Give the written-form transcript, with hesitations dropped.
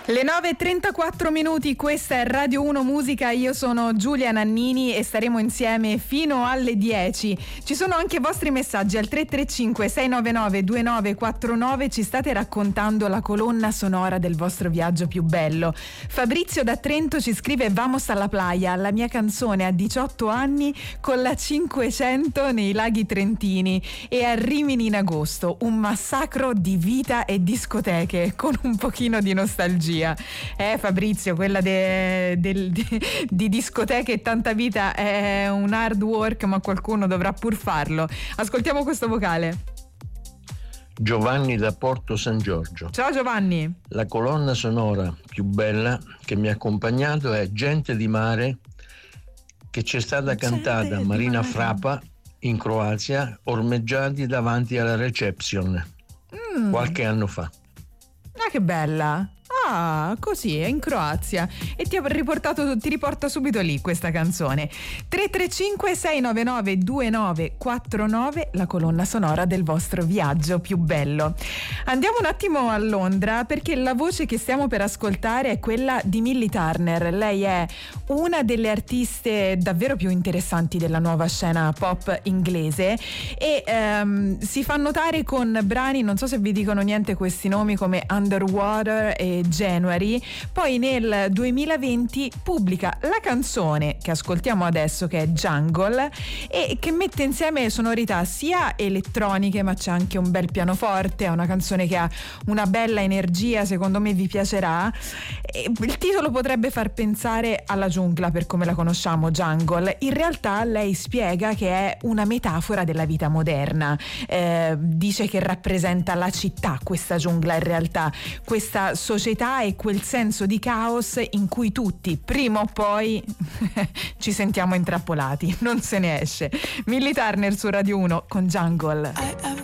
Le 9:34, questa è Radio 1 Musica, io sono Giulia Nannini e staremo insieme fino alle 10. Ci sono anche i vostri messaggi al 335 699 2949, ci state raccontando la colonna sonora del vostro viaggio più bello. Fabrizio da Trento ci scrive: Vamos alla playa, la mia canzone a 18 anni con la 500 nei laghi trentini e a Rimini in agosto, un massacro di vita e discoteche con un pochino di nostalgia. Fabrizio, quella di discoteche e tanta vita è un hard work, ma qualcuno dovrà pur farlo. Ascoltiamo questo vocale. Giovanni da Porto San Giorgio. Ciao Giovanni. La colonna sonora più bella che mi ha accompagnato è Gente di mare, che c'è stata cantata a Marina Frapa in Croazia, ormeggiati davanti alla reception qualche anno fa. Ah, che bella! Ah, così, è in Croazia e ti riporta subito lì questa canzone. 335 699 2949, la colonna sonora del vostro viaggio più bello. Andiamo un attimo a Londra, perché la voce che stiamo per ascoltare è quella di Millie Turner. Lei è una delle artiste davvero più interessanti della nuova scena pop inglese e si fa notare con brani, non so se vi dicono niente questi nomi, come Underwater e January. Poi nel 2020 pubblica la canzone che ascoltiamo adesso, che è Jungle, e che mette insieme sonorità sia elettroniche, ma c'è anche un bel pianoforte. È una canzone che ha una bella energia, secondo me vi piacerà. E il titolo potrebbe far pensare alla giungla per come la conosciamo, Jungle. In realtà lei spiega che è una metafora della vita moderna, dice che rappresenta la città, questa giungla, in realtà questa società e quel senso di caos in cui tutti prima o poi ci sentiamo intrappolati, non se ne esce. Millie Turner su Radio 1 con Jungle.